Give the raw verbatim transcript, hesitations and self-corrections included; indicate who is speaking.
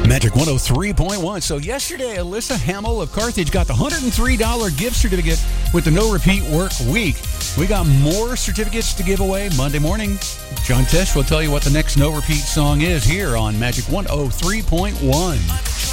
Speaker 1: Magic one oh three point one. So yesterday, Alyssa Hamill of Carthage got the one hundred three dollars gift certificate with the No Repeat Work Week. We got more certificates to give away Monday morning. John Tesh will tell you what the next No Repeat song is here on Magic one oh three point one.